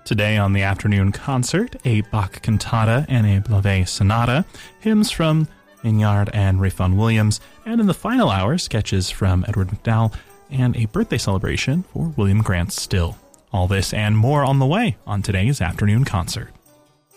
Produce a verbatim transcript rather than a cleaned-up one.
Today on the afternoon concert, a Bach cantata and a Blavet sonata, hymns from Mignard and Ralph Vaughan Williams, and in the final hour, sketches from Edward MacDowell and a birthday celebration for William Grant Still. All this and more on the way on today's afternoon concert.